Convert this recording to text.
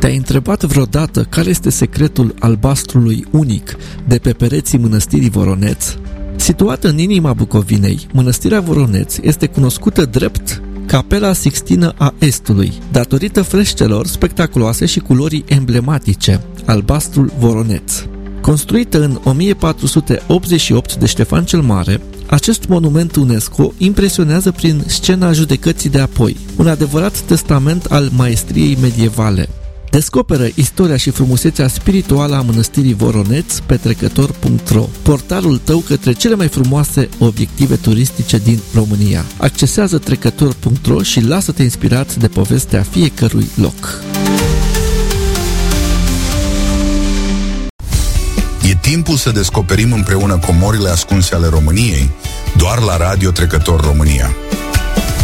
Te-ai întrebat vreodată care este secretul albastrului unic de pe pereții mănăstirii Voroneț? Situată în inima Bucovinei, mănăstirea Voroneț este cunoscută drept Capela Sixtină a Estului, datorită freștelor spectaculoase și culorii emblematice, albastrul Voroneț. Construită în 1488 de Ștefan cel Mare, acest monument UNESCO impresionează prin scena judecății de apoi, un adevărat testament al maestriei medievale. Descoperă istoria și frumusețea spirituală a mănăstirii Voroneț pe trecător.ro, portalul tău către cele mai frumoase obiective turistice din România. Accesează trecător.ro și lasă-te inspirat de povestea fiecărui loc. E timpul să descoperim împreună comorile ascunse ale României, doar la Radio Trecător România.